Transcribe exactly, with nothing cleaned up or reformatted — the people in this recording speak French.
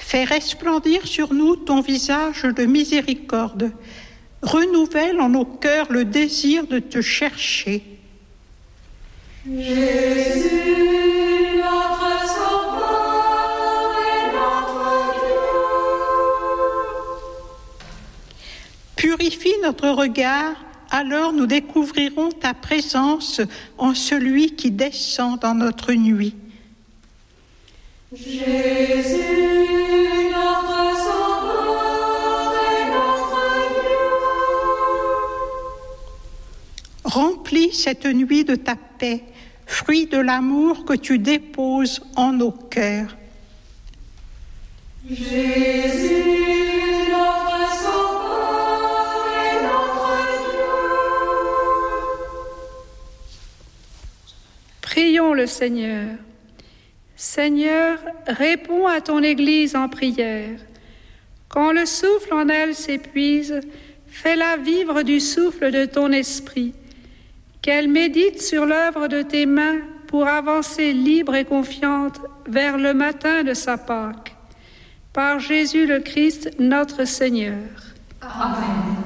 Fais resplendir sur nous ton visage de miséricorde. Renouvelle en nos cœurs le désir de te chercher. Jésus, notre Sauveur et notre Dieu. Purifie notre regard, alors nous découvrirons ta présence en celui qui descend dans notre nuit. Jésus, notre Sauveur et notre Dieu. Remplis cette nuit de ta paix, fruit de l'amour que tu déposes en nos cœurs. Jésus, notre Sauveur et notre Dieu. Prions le Seigneur. Seigneur, réponds à ton Église en prière. Quand le souffle en elle s'épuise, fais-la vivre du souffle de ton esprit, qu'elle médite sur l'œuvre de tes mains pour avancer libre et confiante vers le matin de sa Pâque. Par Jésus le Christ, notre Seigneur. Amen.